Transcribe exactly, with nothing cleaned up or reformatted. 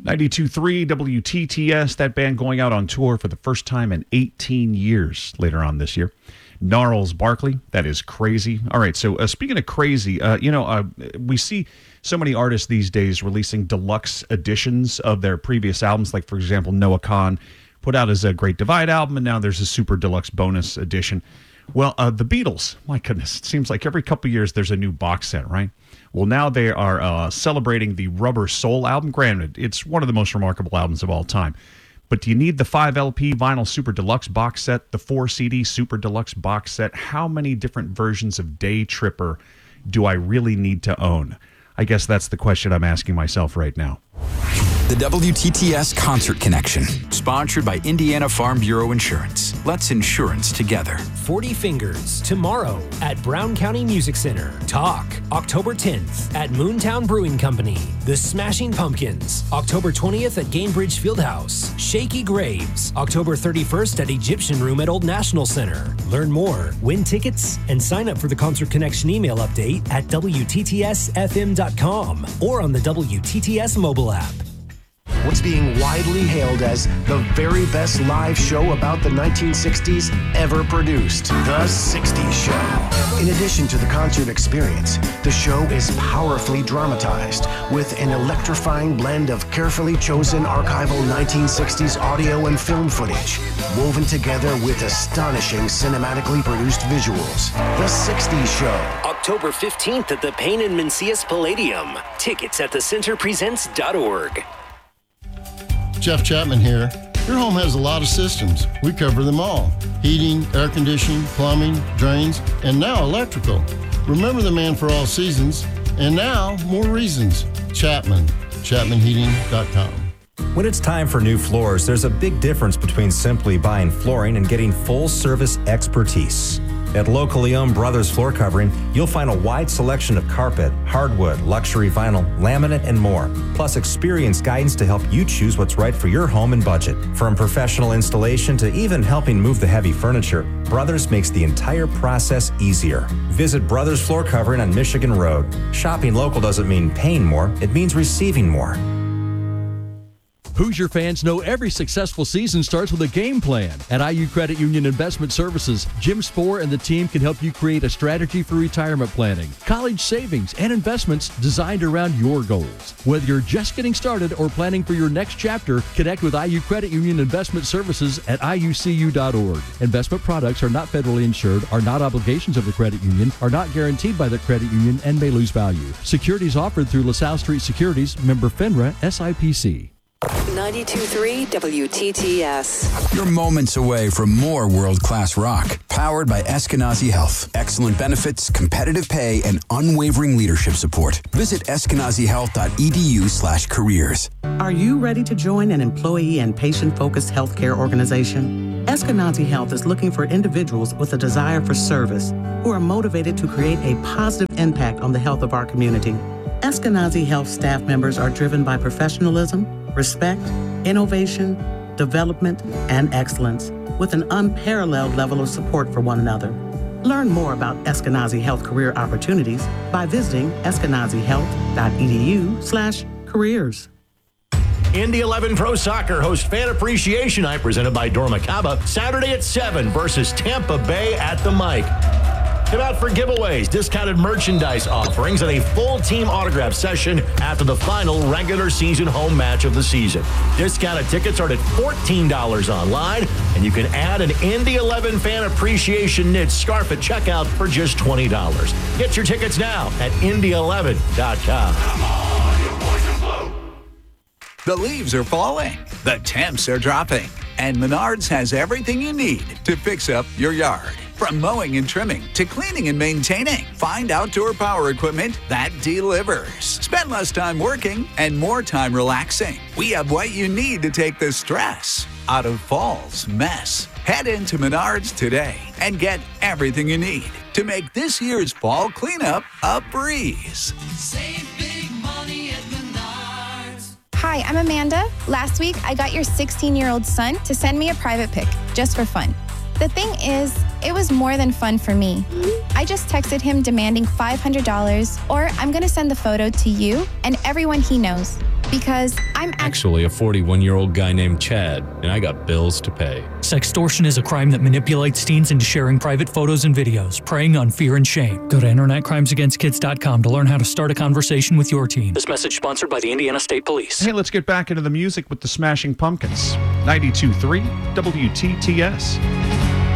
ninety-two point three W T T S, that band going out on tour for the first time in eighteen years later on this year. Gnarls Barkley, that is crazy. All right, so uh, speaking of crazy, uh, you know, uh, we see so many artists these days releasing deluxe editions of their previous albums. Like, for example, Noah Kahan put out his uh, Great Divide album, and now there's a super deluxe bonus edition. Well, uh, the Beatles, my goodness, it seems like every couple of years there's a new box set, right? Well, now they are uh, celebrating the Rubber Soul album. Granted, it's one of the most remarkable albums of all time. But do you need the five L P vinyl super deluxe box set, the four C D super deluxe box set? How many different versions of Day Tripper do I really need to own? I guess that's the question I'm asking myself right now. The W T T S Concert Connection, sponsored by Indiana Farm Bureau Insurance. Let's insurance together. forty Fingers, tomorrow at Brown County Music Center. Talk, October tenth at Moontown Brewing Company. The Smashing Pumpkins, October twentieth at Gainbridge Fieldhouse. Shaky Graves, October thirty-first at Egyptian Room at Old National Center. Learn more, win tickets, and sign up for the Concert Connection email update at W T T S F M dot com or on the W T T S mobile app. What's being widely hailed as the very best live show about the nineteen sixties ever produced, The sixties Show. In addition to the concert experience, the show is powerfully dramatized with an electrifying blend of carefully chosen archival nineteen sixties audio and film footage, woven together with astonishing cinematically produced visuals. The sixties Show. October fifteenth at the Payne and Mencius Palladium. Tickets at the center presents dot org. Jeff Chapman here. Your home has a lot of systems. We cover them all. Heating, air conditioning, plumbing, drains, and now electrical. Remember the man for all seasons, and now more reasons. Chapman, chapman heating dot com. When it's time for new floors, there's a big difference between simply buying flooring and getting full-service expertise. At locally owned Brothers Floor Covering, you'll find a wide selection of carpet, hardwood, luxury vinyl, laminate, and more. Plus experienced guidance to help you choose what's right for your home and budget. From professional installation to even helping move the heavy furniture, Brothers makes the entire process easier. Visit Brothers Floor Covering on Michigan Road. Shopping local doesn't mean paying more, it means receiving more. Hoosier fans know every successful season starts with a game plan. At I U Credit Union Investment Services, Jim Spohr and the team can help you create a strategy for retirement planning, college savings, and investments designed around your goals. Whether you're just getting started or planning for your next chapter, connect with I U Credit Union Investment Services at I U C U dot org. Investment products are not federally insured, are not obligations of the credit union, are not guaranteed by the credit union, and may lose value. Securities offered through LaSalle Street Securities, member FINRA, S I P C. ninety-two point three W T T S. You're moments away from more world-class rock. Powered by Eskenazi Health. Excellent benefits, competitive pay, and unwavering leadership support. Visit eskenazi health dot e d u slash careers. Are you ready to join an employee and patient-focused healthcare organization? Eskenazi Health is looking for individuals with a desire for service who are motivated to create a positive impact on the health of our community. Eskenazi Health staff members are driven by professionalism, respect, innovation, development, and excellence, with an unparalleled level of support for one another. Learn more about Eskenazi Health career opportunities by visiting eskenazi health dot e d u slash careers. Indy eleven Pro Soccer hosts Fan Appreciation Night presented by Dormacaba Saturday at seven versus Tampa Bay at the Mike. Come out for giveaways, discounted merchandise offerings, and a full team autograph session after the final regular season home match of the season. Discounted tickets are at fourteen dollars online, and you can add an Indy eleven Fan Appreciation knit scarf at checkout for just twenty dollars. Get your tickets now at indy eleven dot com. Come on, you boys in blue. The leaves are falling, the temps are dropping, and Menards has everything you need to fix up your yard. From mowing and trimming to cleaning and maintaining, find outdoor power equipment that delivers. Spend less time working and more time relaxing. We have what you need to take the stress out of fall's mess. Head into Menards today and get everything you need to make this year's fall cleanup a breeze. Save big money at Menards. Hi, I'm Amanda. Last week, I got your sixteen-year-old son to send me a private pic, just for fun. The thing is, it was more than fun for me. I just texted him demanding five hundred dollars, or I'm gonna send the photo to you and everyone he knows. because I'm actually Actually, a forty-one-year-old guy named Chad, and I got bills to pay. Sextortion is a crime that manipulates teens into sharing private photos and videos, preying on fear and shame. Go to internet crimes against kids dot com to learn how to start a conversation with your teen. This message sponsored by the Indiana State Police. Hey, let's get back into the music with the Smashing Pumpkins. ninety-two point three W T T S.